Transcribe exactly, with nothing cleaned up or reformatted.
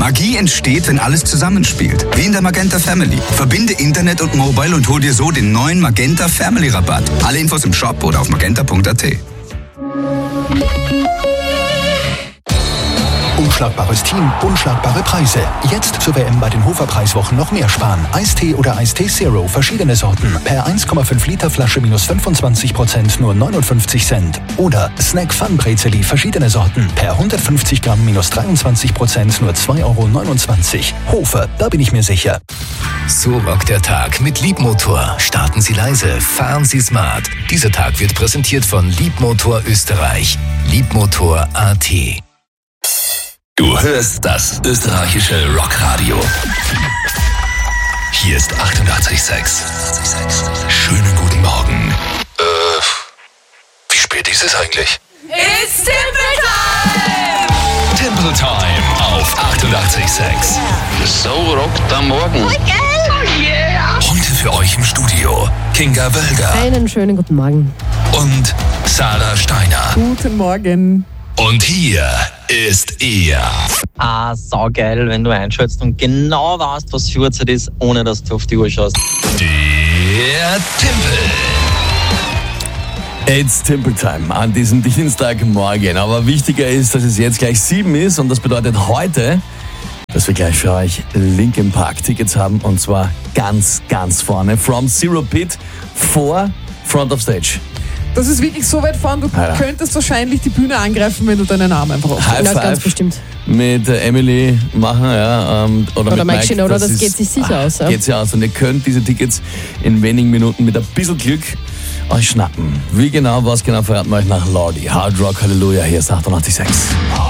Magie entsteht, wenn alles zusammenspielt. Wie in der Magenta Family. Verbinde Internet und Mobile und hol dir so den neuen Magenta Family Rabatt. Alle Infos im Shop oder auf magenta punkt a t. Unschlagbares Team, unschlagbare Preise. Jetzt zur W M bei den Hofer-Preiswochen noch mehr sparen. Eistee oder Eistee Zero, verschiedene Sorten. Per eins Komma fünf Liter Flasche minus fünfundzwanzig Prozent nur neunundfünfzig Cent. Oder Snack Fun Brezeli, verschiedene Sorten. Per hundertfünfzig Gramm minus dreiundzwanzig Prozent nur zwei Euro neunundzwanzig. Hofer, da bin ich mir sicher. So rockt der Tag mit Liebmotor. Starten Sie leise, fahren Sie smart. Dieser Tag wird präsentiert von Liebmotor Österreich. Liebmotor punkt a t. Du hörst das österreichische Rockradio. Hier ist achtundachtzig Komma sechs. Schönen guten Morgen. Äh, wie spät ist es eigentlich? It's Timple Time! Timple Time auf achtundachtzig Komma sechs. So rockt am Morgen. Oh yeah! Heute für euch im Studio Kinga Wölger Einen schönen guten Morgen. und Sarah Steiner. Guten Morgen. Und hier ist er. Ah, saugeil, wenn du einschätzt und genau weißt, was für Uhrzeit ist, ohne dass du auf die Uhr schaust. Der Timpel. It's Timple Time an diesem Dienstagmorgen. Aber wichtiger ist, dass es jetzt gleich sieben ist und das bedeutet heute, dass wir gleich für euch Linkin Park Tickets haben und zwar ganz, ganz vorne. From Zero Pit vor Front of Stage. Das ist wirklich so weit vorn, du Alter. könntest wahrscheinlich die Bühne angreifen, wenn du deinen Arm einfach aufhältst. High Ja, Five ganz bestimmt. mit äh, Emily machen, ja, ähm, oder, Oder mit Mike Mike. Shinoda, das ist- geht sich sicher ah, aus, ja. Geht sich aus und ihr könnt diese Tickets in wenigen Minuten mit ein bisschen Glück euch schnappen. Wie genau, was genau verraten wir euch nach Lordi. Hard Rock Halleluja, hier ist achtundachtzig Komma sechs.